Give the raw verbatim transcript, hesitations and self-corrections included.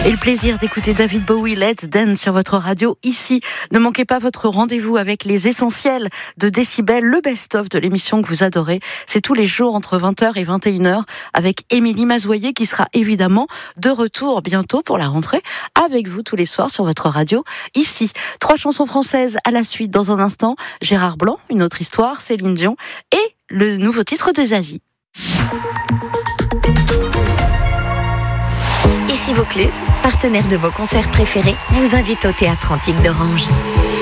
Et le plaisir d'écouter David Bowie, Let's Dance sur votre radio ici. Ne manquez pas votre rendez-vous avec les essentiels de Décibel, le best-of de l'émission que vous adorez. C'est tous les jours entre vingt heures et vingt et une heures avec Émilie Mazoyer qui sera évidemment de retour bientôt pour la rentrée avec vous tous les soirs sur votre radio ici. Trois chansons françaises à la suite dans un instant. Gérard Blanc, une autre histoire, Céline Dion et le nouveau titre de Zazie. Ici Vaucluse, partenaire de vos concerts préférés, vous invite au Théâtre Antique d'Orange.